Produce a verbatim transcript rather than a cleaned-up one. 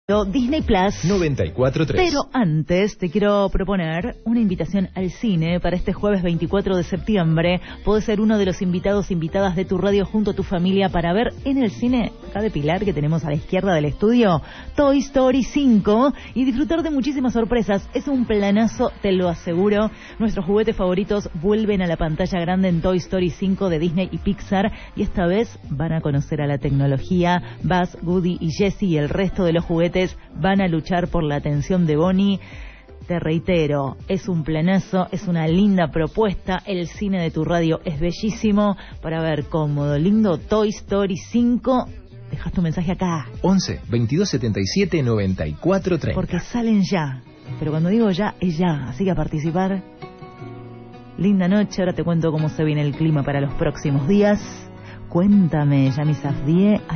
Disney Plus noventa y cuatro punto tres. Pero antes te quiero proponer una invitación al cine para este jueves veinticuatro de septiembre. Podés ser uno de los invitados, invitadas de tu radio junto a tu familia para ver en el cine, acá de Pilar, que tenemos a la izquierda del estudio, Toy Story cinco y disfrutar de muchísimas sorpresas. Es un planazo, te lo aseguro. Nuestros juguetes favoritos vuelven a la pantalla grande en Toy Story cinco de Disney y Pixar, y esta vez van a conocer a la tecnología. Buzz, Woody y Jessie y el resto de los juguetes van a luchar por la atención de Bonnie. Te reitero, es un planazo, es una linda propuesta. El cine de tu radio es bellísimo para ver cómodo, lindo. Toy Story cinco. Dejas tu mensaje acá. once, veintidós setenta y siete, noventa y cuatro treinta. Porque salen ya. Pero cuando digo ya, es ya. Así que a participar. Linda noche. Ahora te cuento cómo se viene el clima para los próximos días. Cuéntame, Yami Safdie.